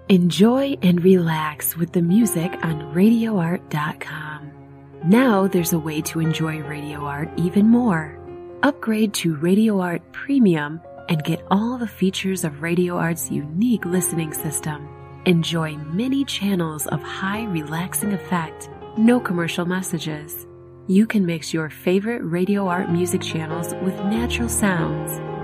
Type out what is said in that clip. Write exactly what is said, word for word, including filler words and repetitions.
Enjoy and relax with the music on radio art dot com. Now there's a way to enjoy Radio Art even more. Upgrade to Radio Art Premium and get all the features of Radio Art's unique listening system. Enjoy many channels of high relaxing effect, no commercial messages. You can mix your favorite Radio Art music channels with natural sounds.